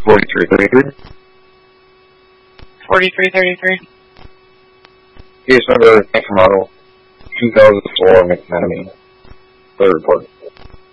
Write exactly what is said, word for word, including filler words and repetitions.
forty-three thirty-three. forty-three thirty-three. Case number, tank model, two thousand four, McManamy. Third report.